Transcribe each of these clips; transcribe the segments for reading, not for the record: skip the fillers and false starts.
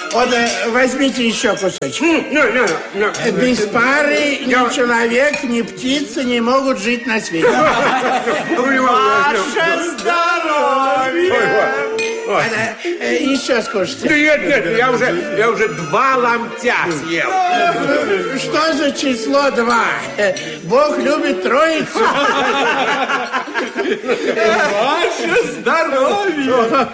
Вот возьмите еще кусочек. Без пары ни человек, ни птица не могут жить на свете. Ваше здоровье! Еще скушайте. Нет, я уже 2 ломтя съел. Что за число 2? Бог любит троицу. Ваше здоровье!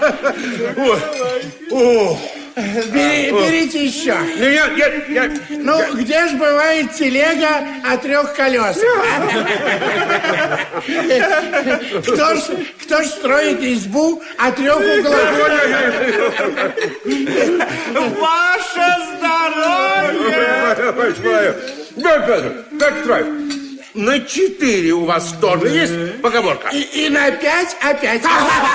Берите еще. Нет. Ну, где ж бывает телега о 3 колесах? Кто ж строит избу о 3 углах? Ваше здоровье! Как строить? На 4 у вас тоже есть поговорка? И на 5 опять.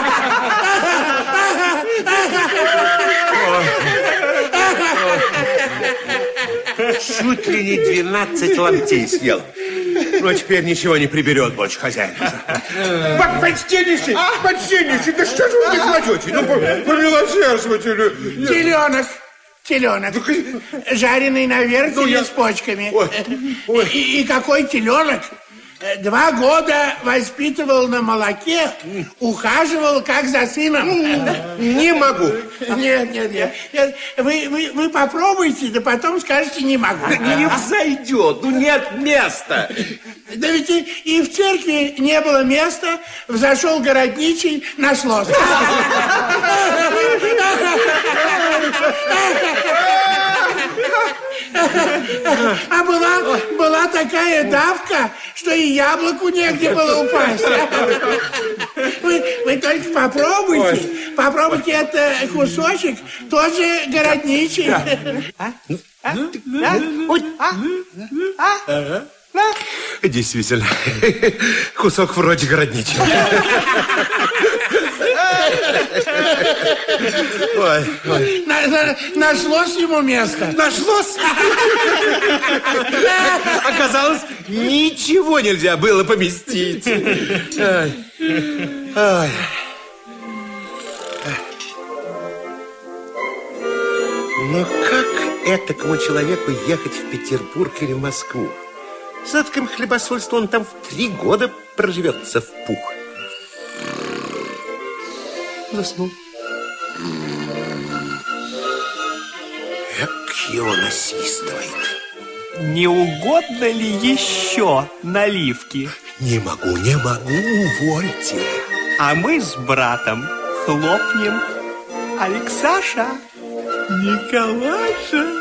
Чуть ли не 12 ломтей съел. Но теперь ничего не приберет больше хозяин. Почтеннейший, да что же вы не кладете? Ну, помилосердствуйте. Теленок. Жареный на вертеле с почками. И какой теленок? 2 года воспитывал на молоке, ухаживал как за сыном. Не могу. Нет. Вы попробуйте, да потом скажете не могу. Не взойдет, нет места. Да ведь и в церкви не было места, взошел городничий, нашлось. А была такая давка, что и яблоку негде было упасть. Вы только попробуйте этот кусочек, тоже городничий. Действительно, кусок вроде городничего. Ой. Нашлось ему место. Нашлось? Оказалось, ничего нельзя было поместить. Ой. Но как этакому человеку ехать в Петербург или в Москву? За таким хлебосольством он там в 3 года проживется в пух. Заснул. Как его насвистывает. Не угодно ли еще наливки? Не могу, увольте. А мы с братом хлопнем. Алексаша, Николаша.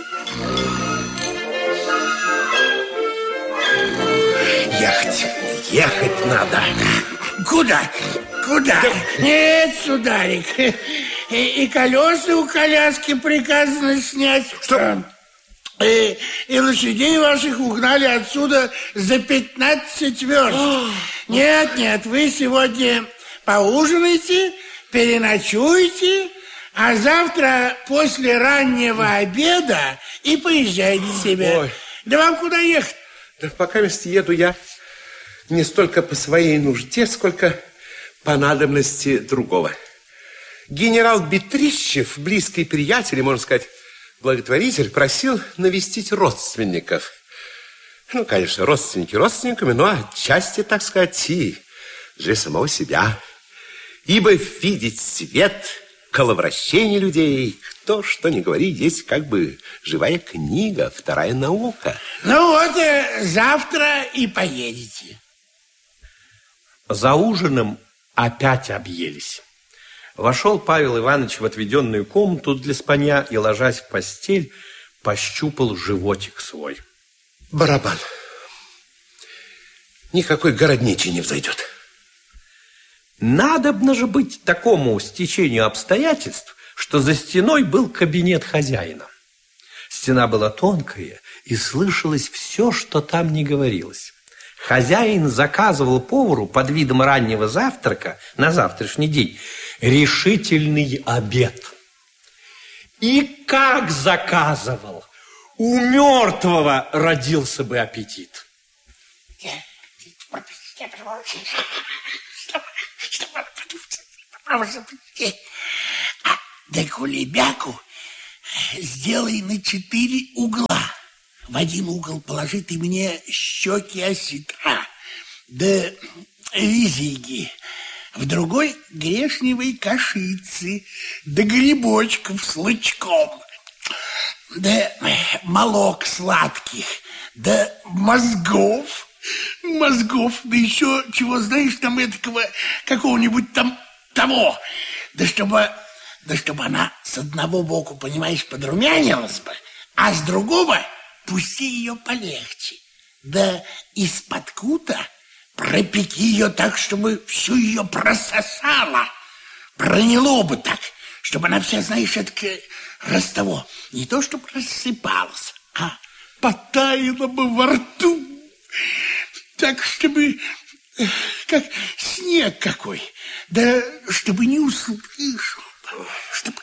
Ехать надо. Куда? Нет, сударик. И колеса у коляски приказано снять. Что? И лошадей ваших угнали отсюда за 15 верст. Нет, вы сегодня поужинайте, переночуйте, а завтра после раннего обеда и поезжайте себе. Ой. Да вам куда ехать? Да пока еду я не столько по своей нужде, сколько по надобности другого. Генерал Бетрищев, близкий приятель, можно сказать, благотворитель, просил навестить родственников. Ну, конечно, родственники родственниками, но отчасти, так сказать, и для самого себя. Ибо видеть свет, коловращение людей, кто что ни говори, есть как бы живая книга, вторая наука. Ну вот, завтра и поедете. За ужином опять объелись. Вошел Павел Иванович в отведенную комнату для спанья и, ложась в постель, пощупал животик свой. Барабан. Никакой городничий не взойдет. Надобно же быть такому стечению обстоятельств, что за стеной был кабинет хозяина. Стена была тонкая, и слышалось все, что там не говорилось. Хозяин заказывал повару под видом раннего завтрака на завтрашний день решительный обед. И как заказывал, у мертвого родился бы аппетит. Да кулебяку сделай на 4 угла. В один угол положи ты мне щеки осетра, да визиги. В другой грешневой кашицы, да грибочков с лучком, да молок сладких, да мозгов, да еще чего, знаешь, там этакого, какого-нибудь там того, да чтобы она с одного боку, понимаешь, подрумянилась бы, а с другого пусти ее полегче, да из-под кута пропеки ее так, чтобы всю ее прососало, проняло бы так, чтобы она вся, знаешь, это ростово, не то чтобы рассыпалась, а потаяла бы во рту, так, чтобы, как снег какой, да чтобы не услышал, чтобы...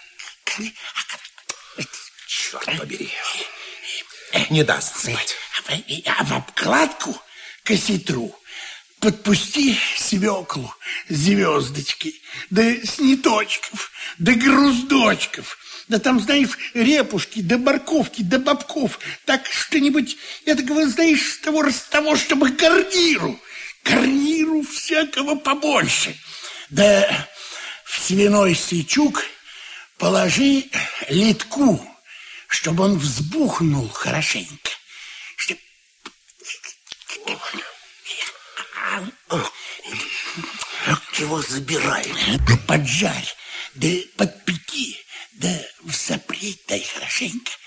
Черт побери, не даст спать. А в обкладку к осетру подпусти свеклу, звездочки, да сниточков, да груздочков, да там, знаешь, репушки, да морковки, да бобков, так что-нибудь, этакого, знаешь, того, чтобы гарниру всякого побольше. Да в свиной сычук положи литку, чтобы он взбухнул хорошенько. Чего забираем? Да поджарь, да подпеки, да всопреть дай хорошенько.